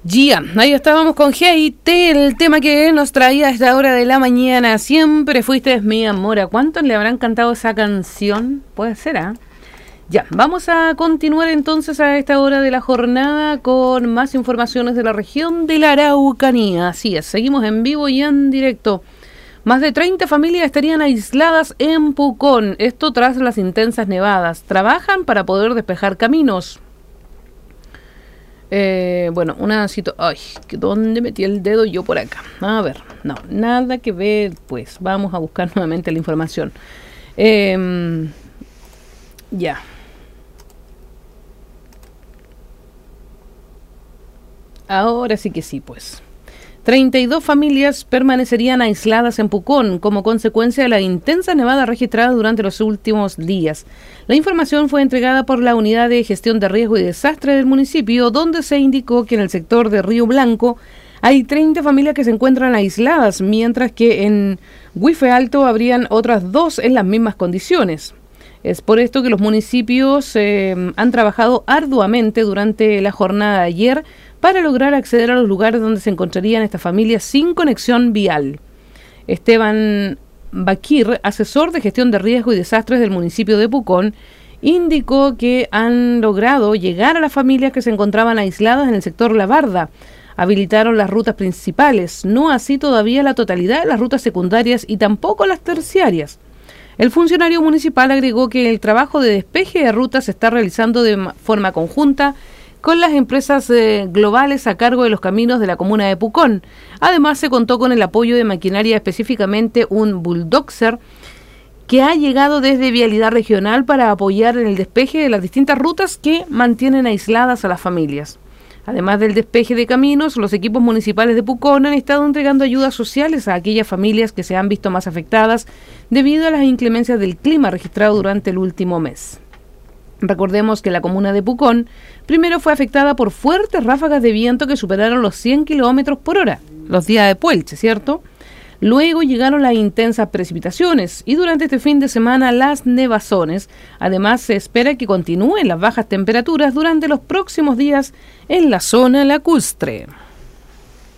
Ya, ahí estábamos con GIT, el tema que nos traía a esta hora de la mañana. Siempre fuiste mi amor. ¿A cuántos le habrán cantado esa canción? Puede ser, ¿ah? Ya, vamos a continuar entonces a esta hora de la jornada con más informaciones de la región de la Araucanía. Así es, seguimos en vivo y en directo. Más de 30 familias estarían aisladas en Pucón, esto tras las intensas nevadas. Trabajan para poder despejar caminos. Bueno, una situación... Ay, ¿dónde metí el dedo yo por acá? A ver, no, nada que ver, pues. Vamos a buscar nuevamente la información. Ya. Ahora sí que sí, pues. 32 familias permanecerían aisladas en Pucón como consecuencia de la intensa nevada registrada durante los últimos días. La información fue entregada por la Unidad de Gestión de Riesgo y Desastre del municipio, donde se indicó que en el sector de Río Blanco hay 30 familias que se encuentran aisladas, mientras que en Huife Alto habrían otras 2 en las mismas condiciones. Es por esto que los municipios han trabajado arduamente durante la jornada de ayer para lograr acceder a los lugares donde se encontrarían estas familias sin conexión vial. Esteban Bakir, asesor de gestión de riesgo y desastres del municipio de Pucón, indicó que han logrado llegar a las familias que se encontraban aisladas en el sector La Barda. Habilitaron las rutas principales, no así todavía la totalidad de las rutas secundarias y tampoco las terciarias. El funcionario municipal agregó que el trabajo de despeje de rutas se está realizando de forma conjunta con las empresas globales a cargo de los caminos de la comuna de Pucón. Además, se contó con el apoyo de maquinaria, específicamente un bulldozer, que ha llegado desde Vialidad Regional para apoyar en el despeje de las distintas rutas que mantienen aisladas a las familias. Además del despeje de caminos, los equipos municipales de Pucón han estado entregando ayudas sociales a aquellas familias que se han visto más afectadas debido a las inclemencias del clima registrado durante el último mes. Recordemos que la comuna de Pucón primero fue afectada por fuertes ráfagas de viento que superaron los 100 kilómetros por hora, los días de Puelche, ¿cierto? Luego llegaron las intensas precipitaciones y durante este fin de semana las nevazones. Además, se espera que continúen las bajas temperaturas durante los próximos días en la zona lacustre.